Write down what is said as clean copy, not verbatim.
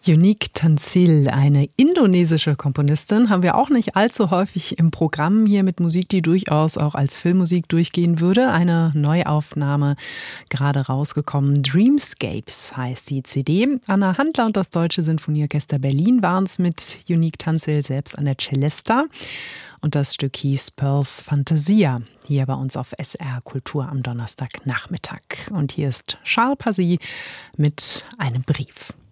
Unique Tanzil, eine indonesische Komponistin, haben wir auch nicht allzu häufig im Programm hier mit Musik, die durchaus auch als Filmmusik durchgehen würde. Eine Neuaufnahme gerade rausgekommen. Dreamscapes heißt die CD. Anna Handler und das Deutsche Sinfonieorchester Berlin waren es mit Unique Tanzil selbst an der Celesta. Und das Stück hieß Pearls Fantasia, hier bei uns auf SR Kultur am Donnerstagnachmittag. Und hier ist Charles Passy mit einem Brief.